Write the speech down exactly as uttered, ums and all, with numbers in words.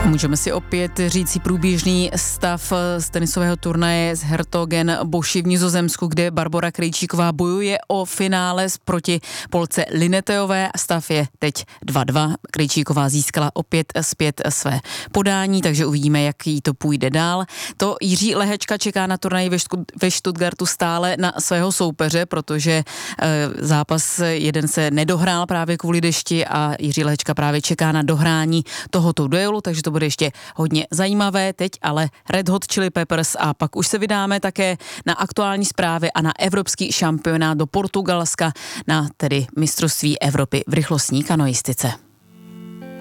Můžeme si opět říct průběžný stav z tenisového turnaje z Hertogenbosch v Nizozemsku, kde Barbora Krejčíková bojuje o finále proti Polce Lineteové. Stav je teď dva dva. Krejčíková získala opět zpět své podání, takže uvidíme, jak jí to půjde dál. To Jiří Lehečka čeká na turnaji ve Stuttgartu stále na svého soupeře, protože e, zápas jeden se nedohrál právě kvůli dešti a Jiří Lehečka právě čeká na dohrání tohoto duelu, takže to bude ještě hodně zajímavé. Teď ale Red Hot Chili Peppers a pak už se vydáme také na aktuální zprávy a na evropský šampionát do Portugalska, na tedy mistrovství Evropy v rychlostní kanoistice.